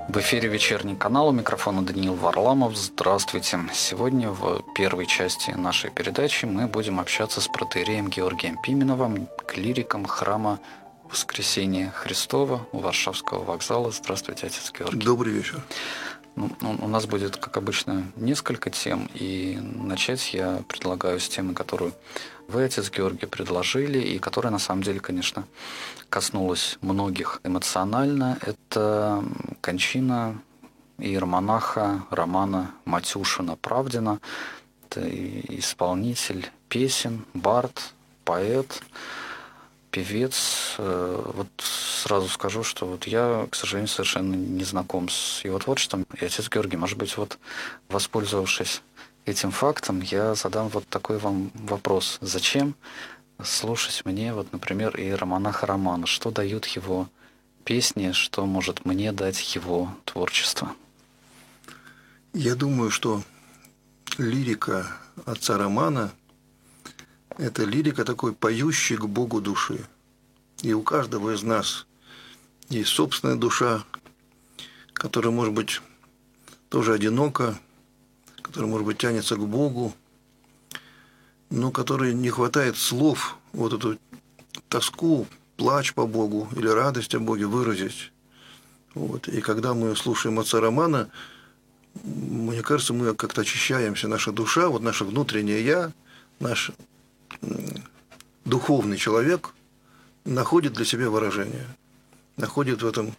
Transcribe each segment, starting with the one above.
В эфире «Вечерний канал», у микрофона Даниил Варламов. Здравствуйте. Сегодня в первой части нашей передачи мы будем общаться с протоиереем Георгием Пименовым, клириком храма Воскресения Христова у Варшавского вокзала. Здравствуйте, отец Георгий. Добрый вечер. У нас будет, как обычно, несколько тем, и начать я предлагаю с темы, которую вы, отец Георгий, предложили, и которая, на самом деле, конечно, коснулась многих эмоционально. Это кончина иеромонаха Романа Матюшина-Правдина. Это исполнитель песен, бард, поэт, певец. Вот сразу скажу, что вот я, к сожалению, совершенно не знаком с его творчеством. И, отец Георгий, может быть, вот воспользовавшись этим фактом, я задам вот такой вам вопрос. Зачем слушать мне, вот, например, иеромонаха Романа? Что дают его песни, что может мне дать его творчество? Я думаю, что лирика отца Романа – это лирика такой, поющей к Богу души. И у каждого из нас есть собственная душа, которая, может быть, тоже одинока, которая, может быть, тянется к Богу, но которой не хватает слов вот эту тоску, плач по Богу или радость о Боге выразить. Вот. И когда мы слушаем отца Романа, мне кажется, мы как-то очищаемся, наша душа, вот наше внутреннее «я», наш духовный человек находит для себя выражение, находит в этом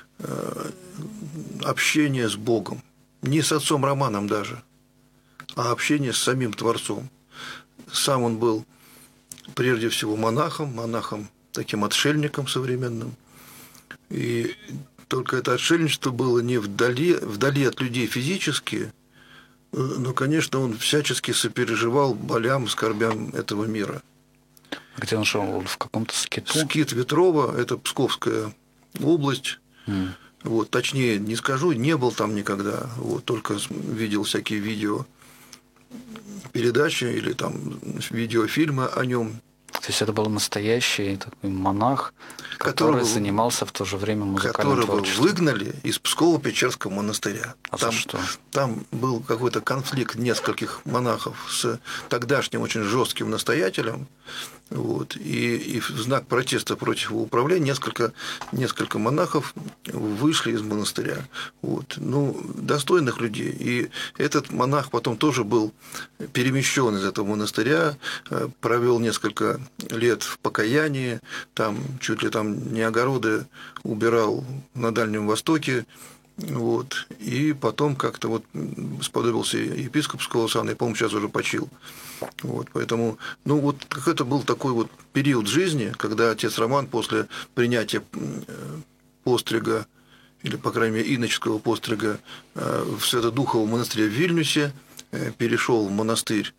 общение с Богом. Не с отцом Романом даже, а общение с самим Творцом. Сам он был прежде всего монахом, таким отшельником современным. И только это отшельничество было не вдали от людей физически, но, конечно, он всячески сопереживал болям, скорбям этого мира. Где он жил? В каком-то скиту? Скит Ветрова, это Псковская область. Вот, точнее, не скажу, не был там никогда. Вот, только видел всякие видеопередачи или там видеофильмы о нем. То есть это был настоящий такой монах, который занимался в то же время музыкальным творчеством. Которого выгнали из Псково-Печерского монастыря. За что? Там был какой-то конфликт нескольких монахов с тогдашним очень жестким настоятелем. Вот, и в знак протеста против его управления несколько монахов вышли из монастыря. Вот, достойных людей. И этот монах потом тоже был перемещен из этого монастыря, провел несколько лет в покаянии, там чуть ли там не огороды убирал на Дальнем Востоке. Вот, и потом как-то вот сподобился епископского сана, и, по-моему, сейчас уже почил. Вот, поэтому, это был такой вот период жизни, когда отец Роман после принятия пострига, или, по крайней мере, иноческого пострига в Свято-Духовом монастыре в Вильнюсе, перешел в монастырь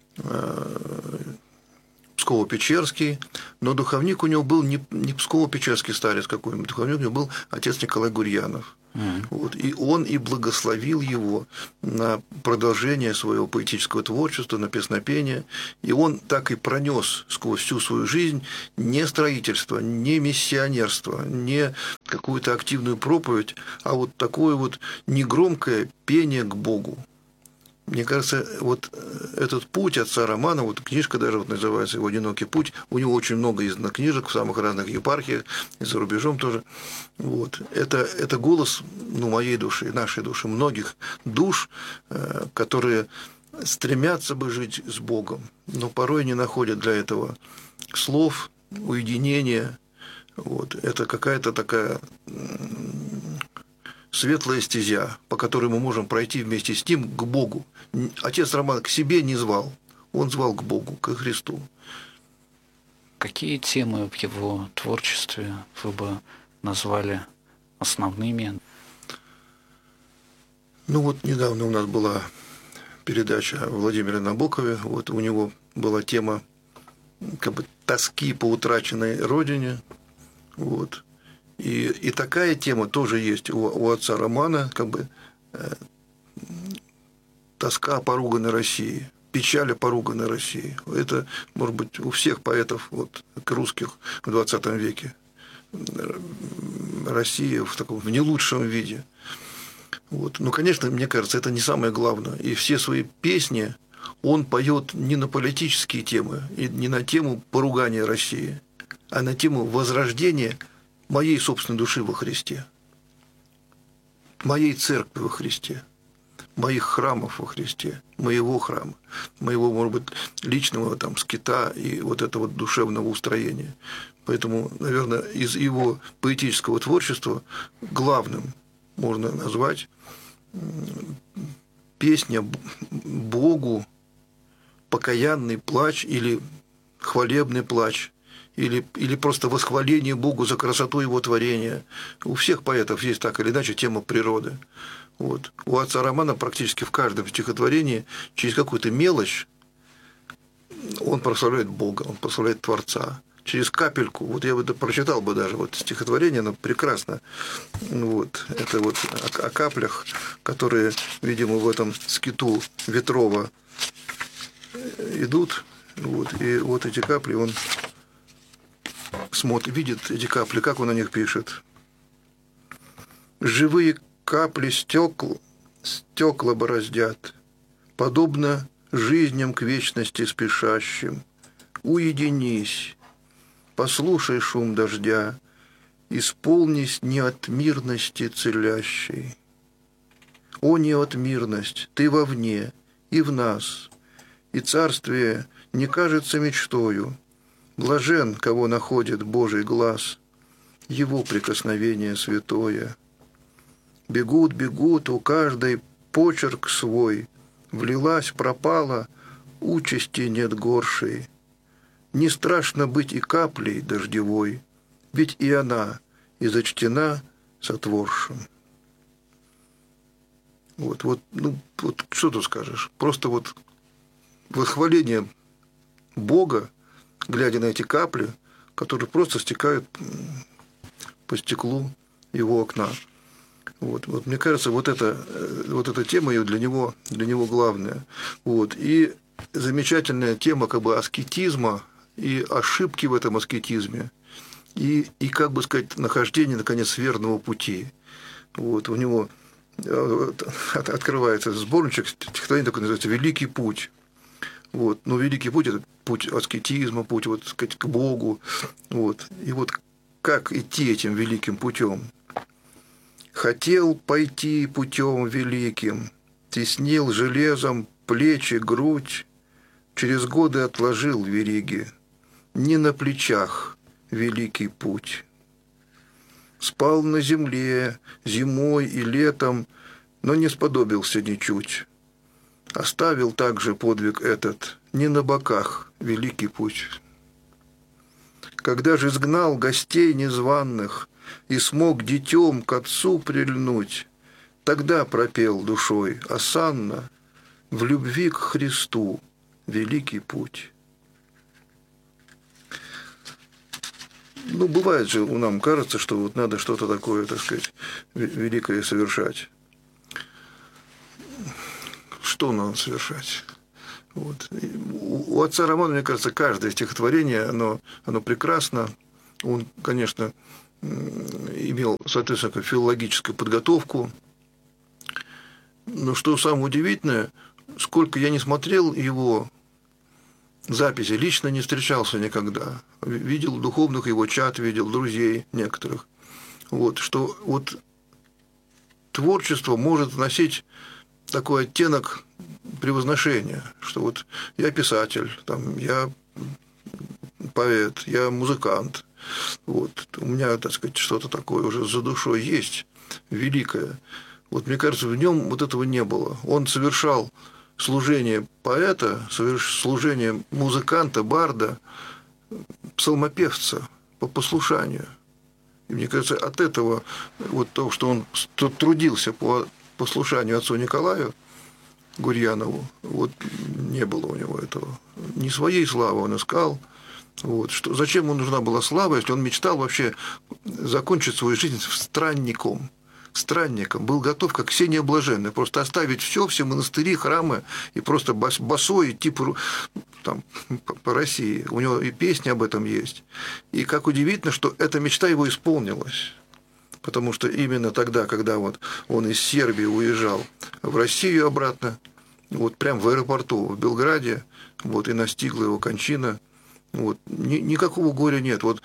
Псково-Печерский, но духовник у него был не Псково-Печерский старец какой-нибудь, духовник у него был отец Николай Гурьянов. Вот, и он и благословил его на продолжение своего поэтического творчества, на песнопение. И он так и пронес сквозь всю свою жизнь не строительство, не миссионерство, не какую-то активную проповедь, а вот такое вот негромкое пение к Богу. Мне кажется, вот этот путь отца Романа, вот книжка даже вот называется его «Одинокий путь», у него очень много издано книжек в самых разных епархиях, и за рубежом тоже. Вот. Это голос моей души, нашей души, многих душ, которые стремятся бы жить с Богом, но порой не находят для этого слов, уединения. Вот. Это какая-то такая светлая стезя, по которой мы можем пройти вместе с ним к Богу. Отец Роман к себе не звал, он звал к Богу, к Христу. Какие темы в его творчестве вы бы назвали основными? Недавно у нас была передача о Владимире Набокове, вот у него была тема тоски по утраченной родине, вот. И такая тема тоже есть у отца Романа, тоска о поруганной России, печаль о поруганной России. Это, может быть, у всех поэтов русских в XX веке Россия в не лучшем виде. Вот. Но, конечно, мне кажется, это не самое главное. И все свои песни он поет не на политические темы, и не на тему поругания России, а на тему возрождения моей собственной души во Христе, моей церкви во Христе, моих храмов во Христе, моего храма, моего, может быть, личного там скита и вот этого душевного устроения. Поэтому, наверное, из его поэтического творчества главным можно назвать песня Богу, покаянный плач или хвалебный плач, или просто восхваление Богу за красоту Его творения. У всех поэтов есть так или иначе тема природы. Вот. У отца Романа практически в каждом стихотворении через какую-то мелочь он прославляет Бога, он прославляет Творца. Через капельку, вот я бы прочитал бы даже вот стихотворение, оно прекрасно. Вот. Это вот о каплях, которые, видимо, в этом скиту Ветрова идут. Вот. И вот эти капли он смотрит, видит эти капли, как он о них пишет. Живые капли стекла бороздят, подобно жизням к вечности спешащим. Уединись, послушай шум дождя, исполнись неотмирности целящей. О, неотмирность, ты вовне и в нас, и царствие не кажется мечтою. Блажен, кого находит Божий глаз, его прикосновение святое. Бегут, бегут, у каждой почерк свой, влилась, пропала, участи нет горшей. Не страшно быть и каплей дождевой, ведь и она и зачтена сотворшим. Вот что тут скажешь? Просто вот восхваление Бога, глядя на эти капли, которые просто стекают по стеклу его окна. Вот мне кажется, вот эта тема для него главная. Вот. И замечательная тема как бы аскетизма и ошибки в этом аскетизме, и как бы сказать, нахождение, наконец, верного пути. Вот. У него открывается сборничек стихотворений, такой называется «Великий путь». Вот. Но великий путь – это путь аскетизма, путь вот, сказать, к Богу. Вот. И вот как идти этим великим путем? Хотел пойти путем великим, теснил железом плечи, грудь, через годы отложил вериги, не на плечах великий путь. Спал на земле зимой и летом, но не сподобился ничуть. Оставил также подвиг этот, не на боках великий путь. Когда же изгнал гостей незваных и смог детем к отцу прильнуть, тогда пропел душой осанно в любви к Христу великий путь. Бывает же, нам кажется, что вот надо что-то такое, так сказать, великое совершать. Что надо совершать? Вот. У отца Романа, мне кажется, каждое стихотворение, оно прекрасно. Он, конечно, имел, соответственно, филологическую подготовку. Но что самое удивительное, сколько я не смотрел его записи, лично не встречался никогда. Видел духовных его чат, видел друзей некоторых. Вот, что вот творчество может носить такой оттенок превозношения, что вот я писатель, там, я поэт, я музыкант. Вот, у меня, так сказать, что-то такое уже за душой есть, великое. Вот мне кажется, в нем вот этого не было. Он совершал служение поэта, служение музыканта, барда, псалмопевца по послушанию. И мне кажется, от этого, вот то, что он трудился по послушанию отцу Николаю Гурьянову, вот не было у него этого. Не своей славы он искал. Вот. Зачем ему нужна была слава, если он мечтал вообще закончить свою жизнь странником, странником, был готов, как Ксения Блаженная, просто оставить все монастыри, храмы, и просто босой идти там, по России. У него и песни об этом есть. И как удивительно, что эта мечта его исполнилась. Потому что именно тогда, когда вот он из Сербии уезжал в Россию обратно, вот прям в аэропорту в Белграде, вот и настигла его кончина. Вот, никакого горя нет. Вот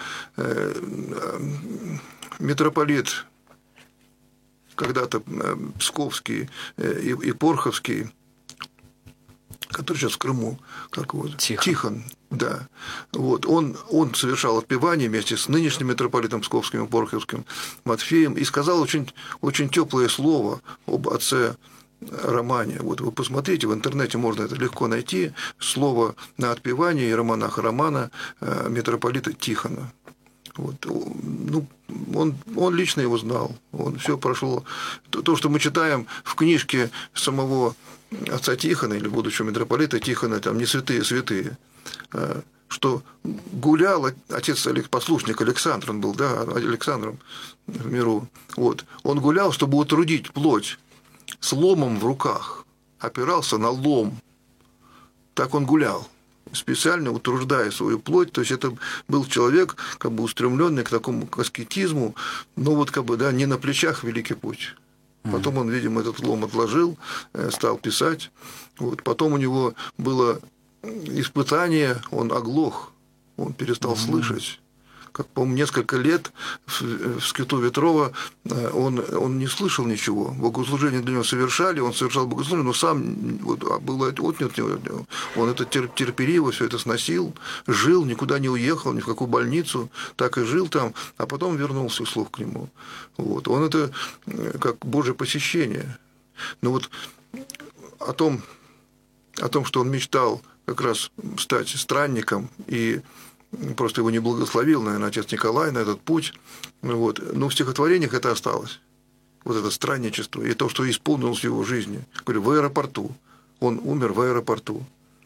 митрополит когда-то Псковский и Порховский, который сейчас в Крыму, как вот, Тихон, да. Вот, он совершал отпевание вместе с нынешним митрополитом Псковским и Порховским Матфеем и сказал очень, очень теплое слово об отце Романе. Вот вы посмотрите, в интернете можно это легко найти, слово на отпевание иеромонаха Романа митрополита Тихона. Вот, ну, он лично его знал, он все прошло. То, что мы читаем в книжке самого отца Тихона или будущего митрополита Тихона, там не святые святые, что гулял отец послушник Александр, он был, да, Александром в миру, вот, он гулял, чтобы утрудить плоть с ломом в руках, опирался на лом, так он гулял, специально утруждая свою плоть, то есть это был человек, как бы устремленный к такому аскетизму, но вот как бы, да, не на плечах великий путь. Потом он, видимо, этот лом отложил, стал писать. Вот. Потом у него было испытание, он оглох, он перестал слышать. Как, по-моему, несколько лет в скиту Ветрова он не слышал ничего. Богослужение для него совершали, он совершал богослужение, но сам вот, было отнят от него. Он это терпеливо все это сносил, жил, никуда не уехал, ни в какую больницу, так и жил там, а потом вернулся вслух к нему. Вот. Он это как Божье посещение. Но вот о том, что он мечтал как раз стать странником и просто его не благословил, наверное, отец Николай на этот путь. Вот. Но в стихотворениях это осталось. Вот это странничество и то, что исполнилось в его жизни. Говорю, в аэропорту. Он умер в аэропорту.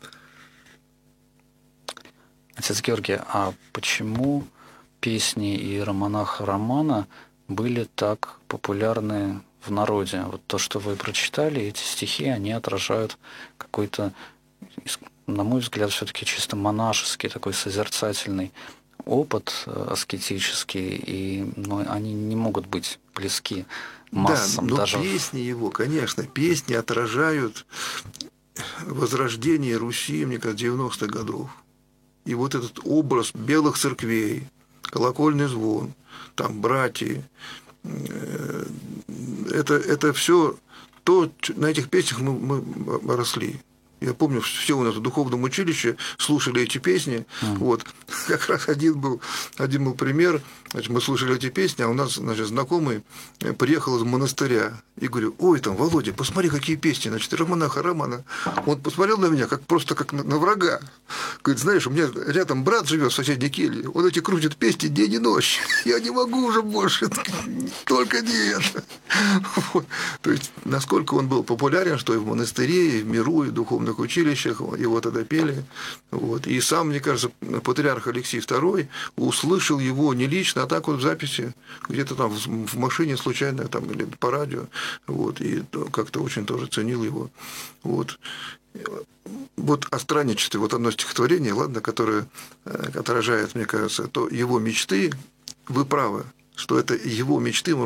Отец Георгий, а почему песни иеромонаха Романа были так популярны в народе? Вот то, что вы прочитали, эти стихи, они отражают какой-то, на мой взгляд, все-таки чисто монашеский, такой созерцательный опыт аскетический, и они не могут быть близки массам. Да, но даже песни его, конечно, песни отражают возрождение Руси, мне кажется, 90-х годов. И вот этот образ белых церквей, колокольный звон, там братья, это все то, на этих песнях мы росли. Я помню, все у нас в духовном училище слушали эти песни. Вот. Как раз один был пример. Значит, мы слушали эти песни, а у нас, значит, знакомый приехал из монастыря. И говорю, ой, там, Володя, посмотри, какие песни. Значит, иеромонаха Романа. Он посмотрел на меня, просто как на врага. Говорит, знаешь, у меня рядом брат живет в соседней келье. Он эти крутит песни день и ночь. Я не могу уже больше. Только не это. Вот. То есть, насколько он был популярен, что и в монастыре, и в миру, и в духовных училищах его тогда пели. Вот. И сам, мне кажется, патриарх Алексей II услышал его не лично, а так вот в записи, где-то там в машине случайно там, или по радио. Вот. И как-то очень тоже ценил его. Вот. Вот о странничестве, вот одно стихотворение, ладно, которое отражает, мне кажется, то его мечты. Вы правы, что это его мечты,